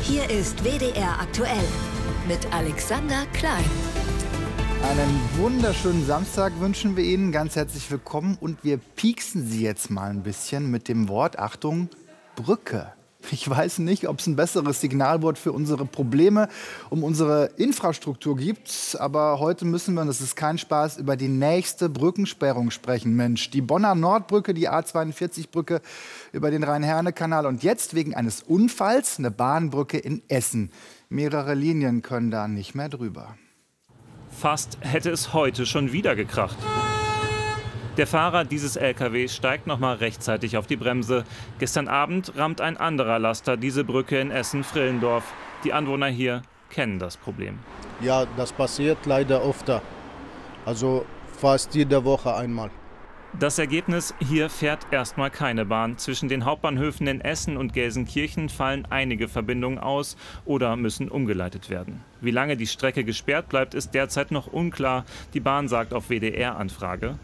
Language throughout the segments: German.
Hier ist WDR aktuell mit Alexander Klein. Einen wunderschönen Samstag wünschen wir Ihnen. Ganz herzlich willkommen. Und wir pieksen Sie jetzt mal ein bisschen mit dem Wort, Achtung, Brücke. Ich weiß nicht, ob es ein besseres Signalwort für unsere Probleme um unsere Infrastruktur gibt. Aber heute müssen wir, und das ist kein Spaß, über die nächste Brückensperrung sprechen. Mensch, die Bonner Nordbrücke, die A42-Brücke über den Rhein-Herne-Kanal und jetzt wegen eines Unfalls eine Bahnbrücke in Essen. Mehrere Linien können da nicht mehr drüber. Fast hätte es heute schon wieder gekracht. Der Fahrer dieses LKW steigt noch mal rechtzeitig auf die Bremse. Gestern Abend rammt ein anderer Laster diese Brücke in Essen-Vrillendorf. Die Anwohner hier kennen das Problem. Ja, das passiert leider öfter. Also fast jede Woche einmal. Das Ergebnis: Hier fährt erstmal keine Bahn. Zwischen den Hauptbahnhöfen in Essen und Gelsenkirchen fallen einige Verbindungen aus oder müssen umgeleitet werden. Wie lange die Strecke gesperrt bleibt, ist derzeit noch unklar. Die Bahn sagt auf WDR-Anfrage: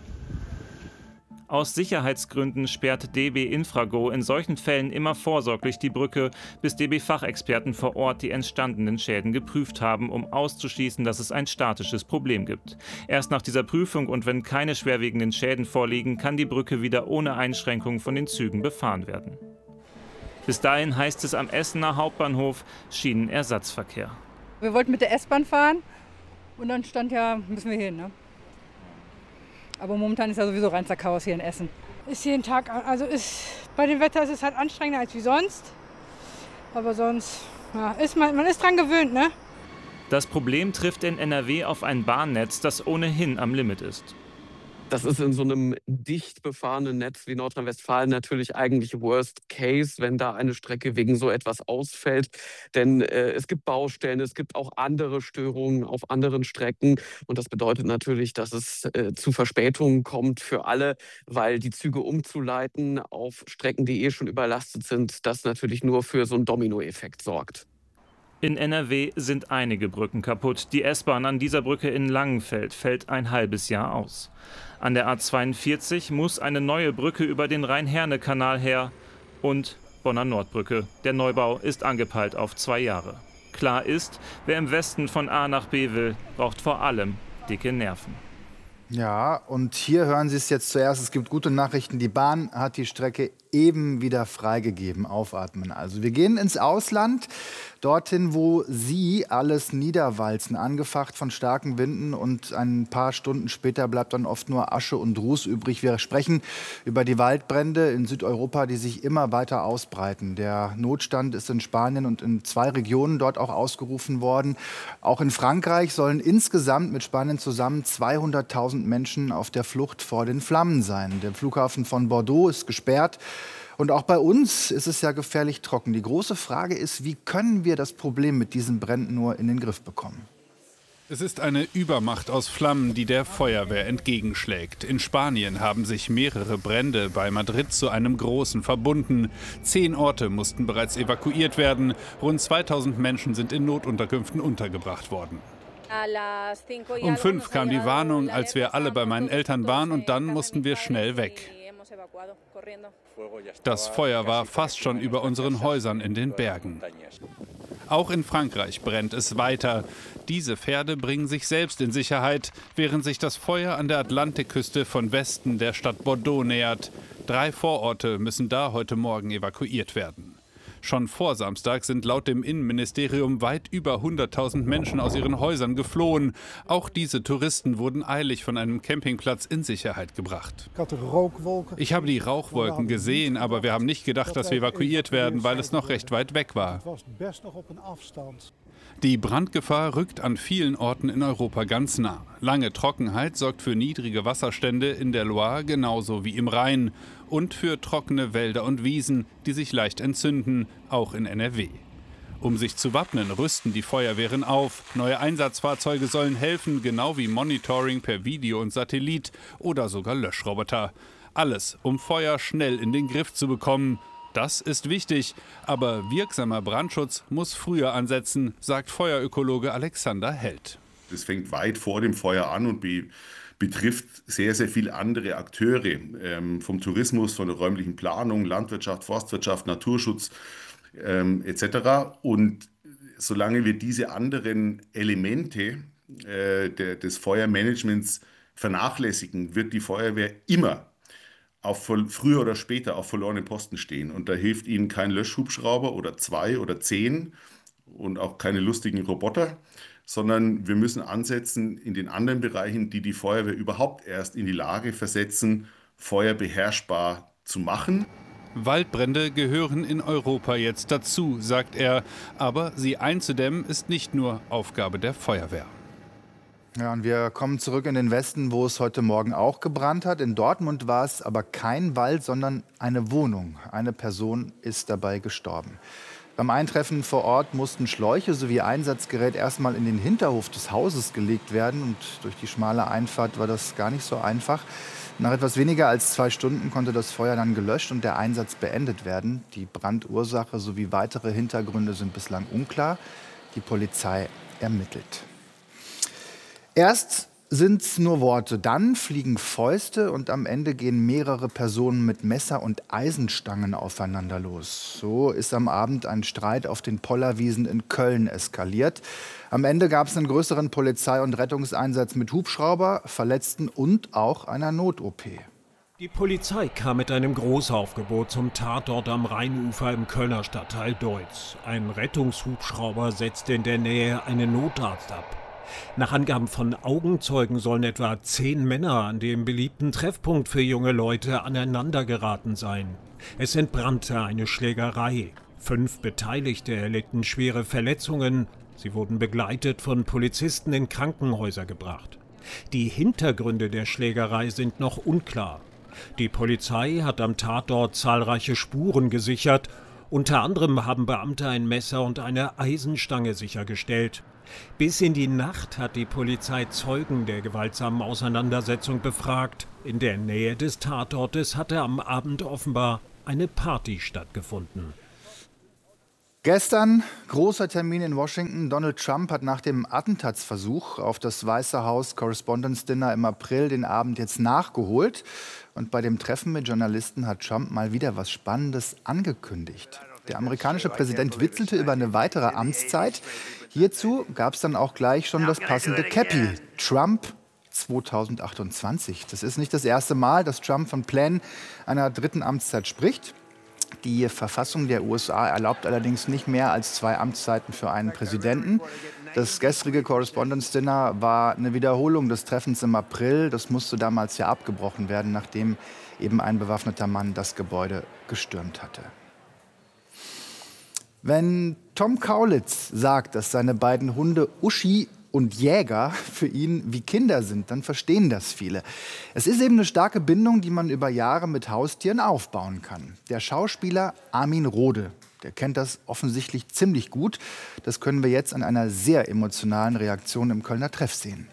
Aus Sicherheitsgründen sperrt DB Infrago in solchen Fällen immer vorsorglich die Brücke, bis DB-Fachexperten vor Ort die entstandenen Schäden geprüft haben, um auszuschließen, dass es ein statisches Problem gibt. Erst nach dieser Prüfung und wenn keine schwerwiegenden Schäden vorliegen, kann die Brücke wieder ohne Einschränkung von den Zügen befahren werden. Bis dahin heißt es am Essener Hauptbahnhof Schienenersatzverkehr. Wir wollten mit der S-Bahn fahren und dann stand ja, müssen wir hin, ne? Aber momentan ist ja sowieso reinster Chaos hier in Essen. Ist jeden Tag, also bei dem Wetter ist es halt anstrengender als wie sonst. Aber sonst, ja, man ist dran gewöhnt, ne? Das Problem trifft in NRW auf ein Bahnnetz, das ohnehin am Limit ist. Das ist in so einem dicht befahrenen Netz wie Nordrhein-Westfalen natürlich eigentlich Worst Case, wenn da eine Strecke wegen so etwas ausfällt. Denn es gibt Baustellen, es gibt auch andere Störungen auf anderen Strecken. Und das bedeutet natürlich, dass es zu Verspätungen kommt für alle, weil die Züge umzuleiten auf Strecken, die eh schon überlastet sind, das natürlich nur für so einen Dominoeffekt sorgt. In NRW sind einige Brücken kaputt. Die S-Bahn an dieser Brücke in Langenfeld fällt ein halbes Jahr aus. An der A42 muss eine neue Brücke über den Rhein-Herne-Kanal her. Und Bonner Nordbrücke. Der Neubau ist angepeilt auf 2 Jahre. Klar ist, wer im Westen von A nach B will, braucht vor allem dicke Nerven. Ja, und hier hören Sie es jetzt zuerst. Es gibt gute Nachrichten. Die Bahn hat die Strecke eben wieder freigegeben. Aufatmen. Also wir gehen ins Ausland, dorthin, wo Sie alles niederwalzen, angefacht von starken Winden. Und ein paar Stunden später bleibt dann oft nur Asche und Ruß übrig. Wir sprechen über die Waldbrände in Südeuropa, die sich immer weiter ausbreiten. Der Notstand ist in Spanien und in 2 Regionen dort auch ausgerufen worden. Auch in Frankreich sollen insgesamt mit Spanien zusammen 200.000 Menschen auf der Flucht vor den Flammen sein. Der Flughafen von Bordeaux ist gesperrt. Und auch bei uns ist es ja gefährlich trocken. Die große Frage ist, wie können wir das Problem mit diesen Bränden nur in den Griff bekommen? Es ist eine Übermacht aus Flammen, die der Feuerwehr entgegenschlägt. In Spanien haben sich mehrere Brände bei Madrid zu einem großen verbunden. 10 Orte mussten bereits evakuiert werden. Rund 2000 Menschen sind in Notunterkünften untergebracht worden. Um 5 kam die Warnung, als wir alle bei meinen Eltern waren, und dann mussten wir schnell weg. Das Feuer war fast schon über unseren Häusern in den Bergen. Auch in Frankreich brennt es weiter. Diese Pferde bringen sich selbst in Sicherheit, während sich das Feuer an der Atlantikküste von Westen der Stadt Bordeaux nähert. 3 Vororte müssen da heute Morgen evakuiert werden. Schon vor Samstag sind laut dem Innenministerium weit über 100.000 Menschen aus ihren Häusern geflohen. Auch diese Touristen wurden eilig von einem Campingplatz in Sicherheit gebracht. Ich habe die Rauchwolken gesehen, aber wir haben nicht gedacht, dass wir evakuiert werden, weil es noch recht weit weg war. Die Brandgefahr rückt an vielen Orten in Europa ganz nah. Lange Trockenheit sorgt für niedrige Wasserstände in der Loire genauso wie im Rhein und für trockene Wälder und Wiesen, die sich leicht entzünden, auch in NRW. Um sich zu wappnen, rüsten die Feuerwehren auf. Neue Einsatzfahrzeuge sollen helfen, genau wie Monitoring per Video und Satellit oder sogar Löschroboter. Alles, um Feuer schnell in den Griff zu bekommen. Das ist wichtig, aber wirksamer Brandschutz muss früher ansetzen, sagt Feuerökologe Alexander Held. Das fängt weit vor dem Feuer an und betrifft sehr, sehr viele andere Akteure, vom Tourismus, von der räumlichen Planung, Landwirtschaft, Forstwirtschaft, Naturschutz, etc. Und solange wir diese anderen Elemente des Feuermanagements vernachlässigen, wird die Feuerwehr immer früher oder später auf verlorenen Posten stehen. Und da hilft ihnen kein Löschhubschrauber oder 2 oder 10 und auch keine lustigen Roboter, sondern wir müssen ansetzen in den anderen Bereichen, die die Feuerwehr überhaupt erst in die Lage versetzen, Feuer beherrschbar zu machen. Waldbrände gehören in Europa jetzt dazu, sagt er. Aber sie einzudämmen ist nicht nur Aufgabe der Feuerwehr. Ja, und wir kommen zurück in den Westen, wo es heute Morgen auch gebrannt hat. In Dortmund war es aber kein Wald, sondern eine Wohnung. Eine Person ist dabei gestorben. Beim Eintreffen vor Ort mussten Schläuche sowie Einsatzgerät erstmal in den Hinterhof des Hauses gelegt werden. Und durch die schmale Einfahrt war das gar nicht so einfach. Nach etwas weniger als 2 Stunden konnte das Feuer dann gelöscht und der Einsatz beendet werden. Die Brandursache sowie weitere Hintergründe sind bislang unklar. Die Polizei ermittelt. Erst sind es nur Worte, dann fliegen Fäuste und am Ende gehen mehrere Personen mit Messer und Eisenstangen aufeinander los. So ist am Abend ein Streit auf den Pollerwiesen in Köln eskaliert. Am Ende gab es einen größeren Polizei- und Rettungseinsatz mit Hubschrauber, Verletzten und auch einer Not-OP. Die Polizei kam mit einem Großaufgebot zum Tatort am Rheinufer im Kölner Stadtteil Deutz. Ein Rettungshubschrauber setzte in der Nähe einen Notarzt ab. Nach Angaben von Augenzeugen sollen etwa 10 Männer an dem beliebten Treffpunkt für junge Leute aneinandergeraten sein. Es entbrannte eine Schlägerei. 5 Beteiligte erlitten schwere Verletzungen. Sie wurden begleitet von Polizisten in Krankenhäuser gebracht. Die Hintergründe der Schlägerei sind noch unklar. Die Polizei hat am Tatort zahlreiche Spuren gesichert. Unter anderem haben Beamte ein Messer und eine Eisenstange sichergestellt. Bis in die Nacht hat die Polizei Zeugen der gewaltsamen Auseinandersetzung befragt. In der Nähe des Tatortes hatte am Abend offenbar eine Party stattgefunden. Gestern großer Termin in Washington. Donald Trump hat nach dem Attentatsversuch auf das Weiße Haus Correspondents' Dinner im April den Abend jetzt nachgeholt. Und bei dem Treffen mit Journalisten hat Trump mal wieder was Spannendes angekündigt. Der amerikanische Präsident witzelte über eine weitere Amtszeit. Hierzu gab es dann auch gleich schon das passende Cappy. Trump 2028. Das ist nicht das erste Mal, dass Trump von Plänen einer 3. Amtszeit spricht. Die Verfassung der USA erlaubt allerdings nicht mehr als 2 Amtszeiten für einen Präsidenten. Das gestrige Correspondents' Dinner war eine Wiederholung des Treffens im April. Das musste damals ja abgebrochen werden, nachdem eben ein bewaffneter Mann das Gebäude gestürmt hatte. Wenn Tom Kaulitz sagt, dass seine beiden Hunde Uschi und Jäger für ihn wie Kinder sind, dann verstehen das viele. Es ist eben eine starke Bindung, die man über Jahre mit Haustieren aufbauen kann. Der Schauspieler Armin Rohde, der kennt das offensichtlich ziemlich gut. Das können wir jetzt an einer sehr emotionalen Reaktion im Kölner Treff sehen.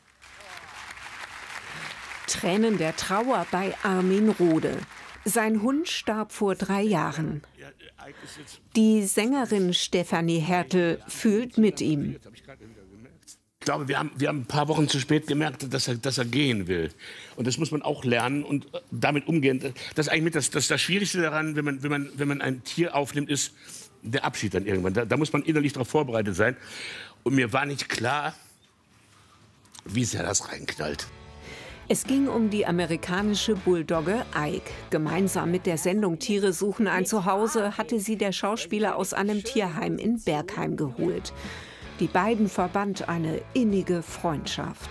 Tränen der Trauer bei Armin Rohde. Sein Hund starb vor 3 Jahren. Die Sängerin Stefanie Hertel fühlt mit ihm. Ich glaube, wir haben ein paar Wochen zu spät gemerkt, dass er gehen will. Und das muss man auch lernen und damit umgehen. Das ist eigentlich das Schwierigste daran, wenn man ein Tier aufnimmt, ist der Abschied dann irgendwann. Da muss man innerlich darauf vorbereitet sein. Und mir war nicht klar, wie sehr das reinknallt. Es ging um die amerikanische Bulldogge Ike. Gemeinsam mit der Sendung Tiere suchen ein Zuhause hatte sie der Schauspieler aus einem Tierheim in Bergheim geholt. Die beiden verband eine innige Freundschaft.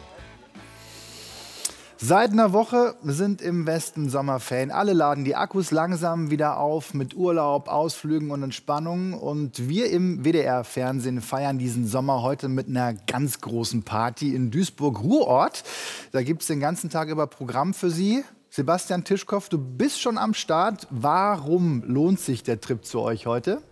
Seit einer Woche sind im Westen Sommerferien. Alle laden die Akkus langsam wieder auf mit Urlaub, Ausflügen und Entspannung. Und wir im WDR-Fernsehen feiern diesen Sommer heute mit einer ganz großen Party in Duisburg-Ruhrort. Da gibt es den ganzen Tag über Programm für Sie. Sebastian Tischkopf, du bist schon am Start. Warum lohnt sich der Trip zu euch heute?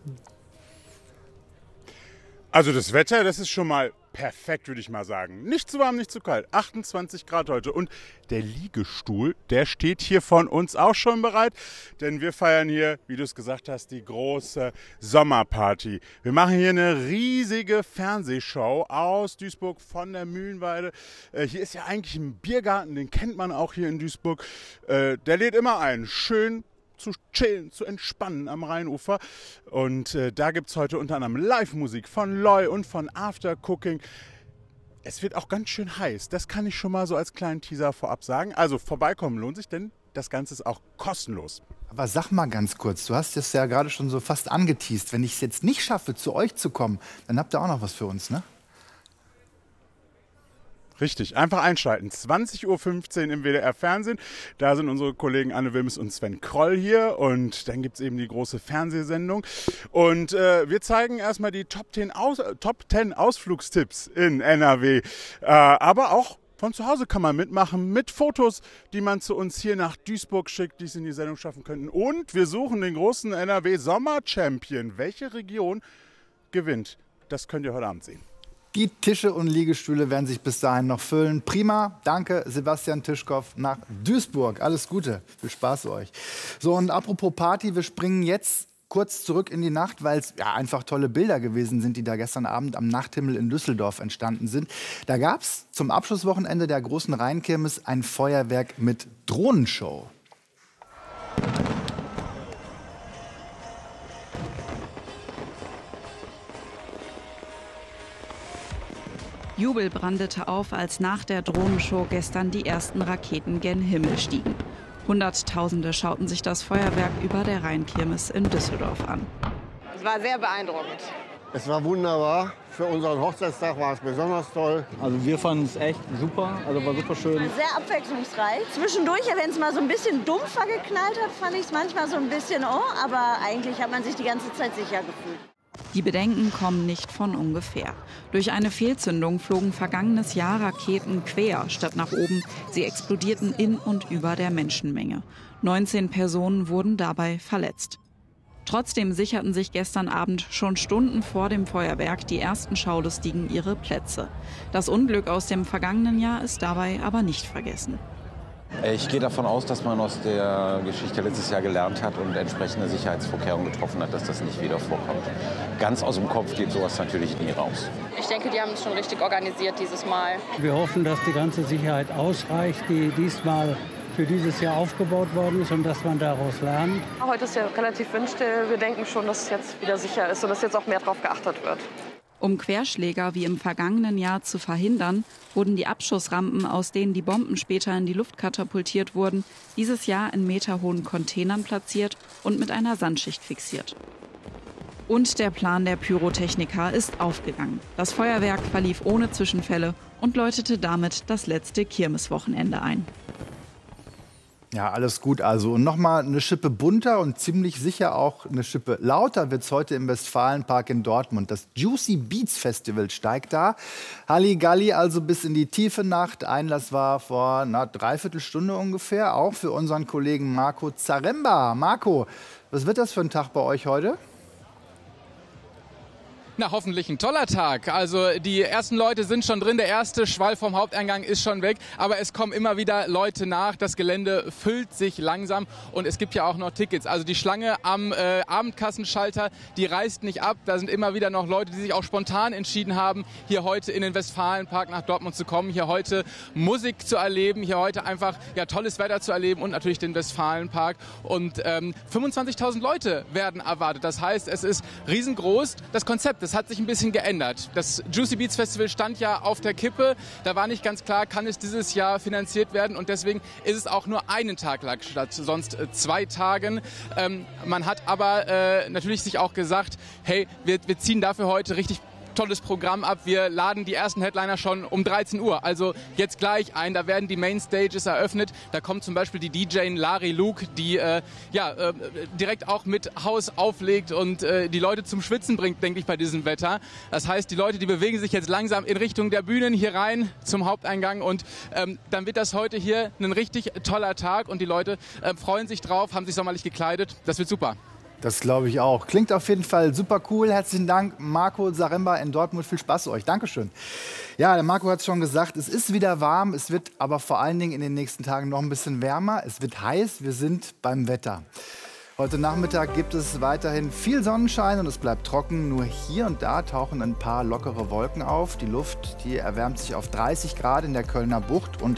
Also das Wetter, das ist schon mal perfekt, würde ich mal sagen. Nicht zu warm, nicht zu kalt. 28 Grad heute. Und der Liegestuhl, der steht hier von uns auch schon bereit. Denn wir feiern hier, wie du es gesagt hast, die große Sommerparty. Wir machen hier eine riesige Fernsehshow aus Duisburg von der Mühlenweide. Hier ist ja eigentlich ein Biergarten, den kennt man auch hier in Duisburg. Der lädt immer ein. Schön zu chillen, zu entspannen am Rheinufer. Und da gibt es heute unter anderem Live-Musik von Loy und von After Cooking. Es wird auch ganz schön heiß, das kann ich schon mal so als kleinen Teaser vorab sagen. Also vorbeikommen lohnt sich, denn das Ganze ist auch kostenlos. Aber sag mal ganz kurz, du hast es ja gerade schon so fast angeteast. Wenn ich es jetzt nicht schaffe, zu euch zu kommen, dann habt ihr auch noch was für uns, ne? Richtig, einfach einschalten. 20:15 Uhr im WDR Fernsehen. Da sind unsere Kollegen Anne Wilmes und Sven Kroll hier. Und dann gibt es eben die große Fernsehsendung. Und wir zeigen erstmal die Top 10 Ausflugstipps in NRW. Aber auch von zu Hause kann man mitmachen mit Fotos, die man zu uns hier nach Duisburg schickt, die es in die Sendung schaffen könnten. Und wir suchen den großen NRW-Sommer-Champion. Welche Region gewinnt? Das könnt ihr heute Abend sehen. Die Tische und Liegestühle werden sich bis dahin noch füllen. Prima, danke Sebastian Tischkow nach Duisburg. Alles Gute, viel Spaß euch. So, und apropos Party, wir springen jetzt kurz zurück in die Nacht, weil es ja einfach tolle Bilder gewesen sind, die da gestern Abend am Nachthimmel in Düsseldorf entstanden sind. Da gab es zum Abschlusswochenende der großen Rheinkirmes ein Feuerwerk mit Drohnenshow. Jubel brandete auf, als nach der Drohnenshow gestern die ersten Raketen gen Himmel stiegen. Hunderttausende schauten sich das Feuerwerk über der Rheinkirmes in Düsseldorf an. Es war sehr beeindruckend. Es war wunderbar. Für unseren Hochzeitstag war es besonders toll. Also wir fanden es echt super, also war super schön. Sehr abwechslungsreich. Zwischendurch, wenn es mal so ein bisschen dumpfer geknallt hat, fand ich es manchmal so ein bisschen, aber eigentlich hat man sich die ganze Zeit sicher gefühlt. Die Bedenken kommen nicht von ungefähr. Durch eine Fehlzündung flogen vergangenes Jahr Raketen quer statt nach oben. Sie explodierten in und über der Menschenmenge. 19 Personen wurden dabei verletzt. Trotzdem sicherten sich gestern Abend schon Stunden vor dem Feuerwerk die ersten Schaulustigen ihre Plätze. Das Unglück aus dem vergangenen Jahr ist dabei aber nicht vergessen. Ich gehe davon aus, dass man aus der Geschichte letztes Jahr gelernt hat und entsprechende Sicherheitsvorkehrungen getroffen hat, dass das nicht wieder vorkommt. Ganz aus dem Kopf geht sowas natürlich nie raus. Ich denke, die haben es schon richtig organisiert dieses Mal. Wir hoffen, dass die ganze Sicherheit ausreicht, die diesmal für dieses Jahr aufgebaut worden ist und dass man daraus lernt. Heute ist ja relativ windstill. Wir denken schon, dass es jetzt wieder sicher ist und dass jetzt auch mehr darauf geachtet wird. Um Querschläger wie im vergangenen Jahr zu verhindern, wurden die Abschussrampen, aus denen die Bomben später in die Luft katapultiert wurden, dieses Jahr in meterhohen Containern platziert und mit einer Sandschicht fixiert. Und der Plan der Pyrotechniker ist aufgegangen. Das Feuerwerk verlief ohne Zwischenfälle und läutete damit das letzte Kirmeswochenende ein. Ja, alles gut also. Und nochmal eine Schippe bunter und ziemlich sicher auch eine Schippe lauter wird es heute im Westfalenpark in Dortmund. Das Juicy Beats Festival steigt da. Halligalli also bis in die tiefe Nacht. Einlass war vor einer Dreiviertelstunde ungefähr. Auch für unseren Kollegen Marco Zaremba. Marco, was wird das für ein Tag bei euch heute? Na, hoffentlich ein toller Tag. Also die ersten Leute sind schon drin, der erste Schwall vom Haupteingang ist schon weg, aber es kommen immer wieder Leute nach. Das Gelände füllt sich langsam und es gibt ja auch noch Tickets. Also die Schlange am Abendkassenschalter, die reißt nicht ab. Da sind immer wieder noch Leute, die sich auch spontan entschieden haben, hier heute in den Westfalenpark nach Dortmund zu kommen, hier heute Musik zu erleben, hier heute einfach tolles Wetter zu erleben und natürlich den Westfalenpark. Und 25.000 Leute werden erwartet. Das heißt, es ist riesengroß. Das Konzept, das hat sich ein bisschen geändert. Das Juicy Beats Festival stand ja auf der Kippe. Da war nicht ganz klar, kann es dieses Jahr finanziert werden. Und deswegen ist es auch nur einen Tag lang statt sonst 2 Tagen. Man hat aber natürlich sich auch gesagt, hey, wir ziehen dafür heute richtig tolles Programm ab. Wir laden die ersten Headliner schon um 13 Uhr, also jetzt gleich ein. Da werden die Mainstages eröffnet. Da kommt zum Beispiel die DJ Larry Luke, die direkt auch mit Haus auflegt und die Leute zum Schwitzen bringt, denke ich, bei diesem Wetter. Das heißt, die Leute, die bewegen sich jetzt langsam in Richtung der Bühnen hier rein zum Haupteingang und dann wird das heute hier ein richtig toller Tag und die Leute freuen sich drauf, haben sich sommerlich gekleidet. Das wird super. Das glaube ich auch. Klingt auf jeden Fall super cool. Herzlichen Dank, Marco Zaremba in Dortmund. Viel Spaß euch. Dankeschön. Ja, der Marco hat es schon gesagt, es ist wieder warm. Es wird aber vor allen Dingen in den nächsten Tagen noch ein bisschen wärmer. Es wird heiß. Wir sind beim Wetter. Heute Nachmittag gibt es weiterhin viel Sonnenschein und es bleibt trocken. Nur hier und da tauchen ein paar lockere Wolken auf. Die Luft, die erwärmt sich auf 30 Grad in der Kölner Bucht und im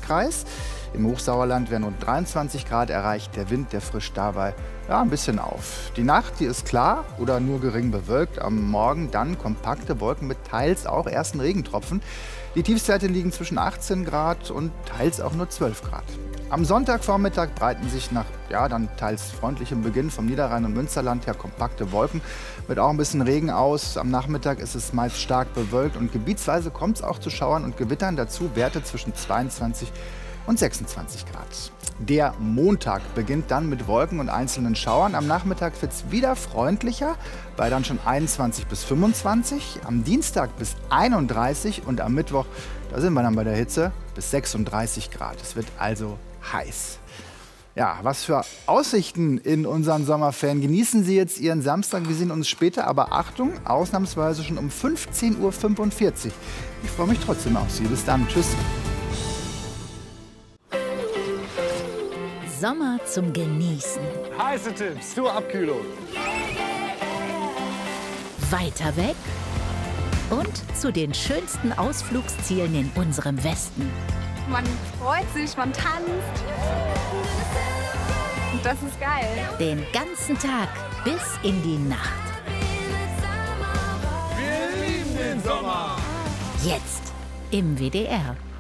Nordkreis. Im Hochsauerland werden rund 23 Grad erreicht. Der Wind, der frischt dabei ein bisschen auf. Die Nacht, die ist klar oder nur gering bewölkt. Am Morgen dann kompakte Wolken mit teils auch ersten Regentropfen. Die Tiefstwerte liegen zwischen 18 Grad und teils auch nur 12 Grad. Am Sonntagvormittag breiten sich nach dann teils freundlichem Beginn vom Niederrhein und Münsterland her kompakte Wolken mit auch ein bisschen Regen aus. Am Nachmittag ist es meist stark bewölkt und gebietsweise kommt es auch zu Schauern und Gewittern. Dazu Werte zwischen 22 und 26 Grad. Der Montag beginnt dann mit Wolken und einzelnen Schauern. Am Nachmittag wird es wieder freundlicher, bei dann schon 21 bis 25. Am Dienstag bis 31 und am Mittwoch, da sind wir dann bei der Hitze, bis 36 Grad. Es wird also heiß. Ja, was für Aussichten in unseren Sommerferien. Genießen Sie jetzt Ihren Samstag. Wir sehen uns später, aber Achtung, ausnahmsweise schon um 15:45 Uhr. Ich freue mich trotzdem auf Sie. Bis dann. Tschüss. Sommer zum Genießen. Heiße Tipps zur Abkühlung. Weiter weg und zu den schönsten Ausflugszielen in unserem Westen. Man freut sich, man tanzt. Und das ist geil. Den ganzen Tag bis in die Nacht. Wir lieben den Sommer. Jetzt im WDR.